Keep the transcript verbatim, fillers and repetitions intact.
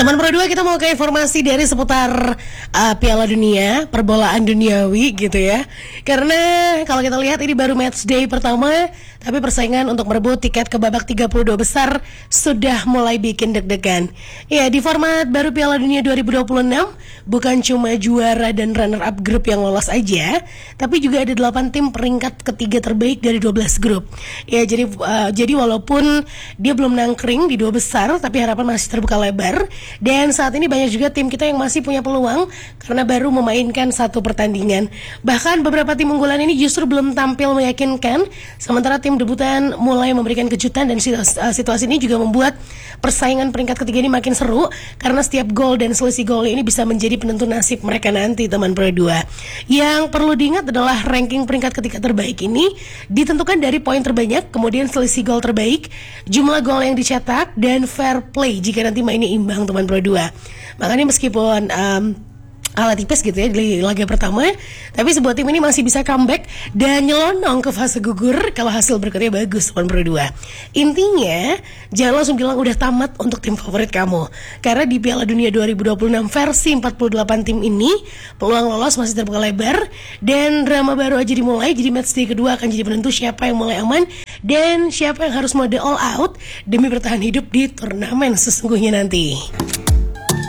Teman Pro dua, kita mau ke informasi dari seputar uh, Piala Dunia, perbolaan duniawi gitu ya. Karena kalau kita lihat ini baru match day pertama, tapi persaingan untuk merebut tiket ke babak tiga puluh dua besar sudah mulai bikin deg-degan. Ya, di format baru Piala Dunia dua ribu dua puluh enam, bukan cuma juara dan runner-up grup yang lolos aja, tapi juga ada delapan tim peringkat ketiga terbaik dari dua belas grup. Ya, jadi uh, jadi walaupun dia belum nangkring di dua besar, tapi harapan masih terbuka lebar. Dan saat ini banyak juga tim kita yang masih punya peluang karena baru memainkan satu pertandingan. Bahkan beberapa tim unggulan ini justru belum tampil meyakinkan, sementara tim debutan mulai memberikan kejutan. Dan situasi ini juga membuat persaingan peringkat ketiga ini makin seru, karena setiap gol dan selisih gol ini bisa menjadi penentu nasib mereka nanti, teman Pro dua. Yang perlu diingat adalah ranking peringkat ketiga terbaik ini ditentukan dari poin terbanyak, kemudian selisih gol terbaik, jumlah gol yang dicetak, dan fair play jika nanti mainnya imbang, teman Pro dua. Makanya meskipun um, ala tipis gitu ya di laga pertama, tapi sebuah tim ini masih bisa comeback dan nyelonong ke fase gugur kalau hasil berikutnya bagus, teman Pro dua. Intinya jangan langsung bilang udah tamat untuk tim favorit kamu, karena di Piala Dunia dua ribu dua puluh enam versi empat puluh delapan tim ini peluang lolos masih terbuka lebar, dan drama baru aja dimulai. Jadi match day kedua akan jadi penentu siapa yang mulai aman dan siapa yang harus mode all out demi bertahan hidup di turnamen sesungguhnya nanti.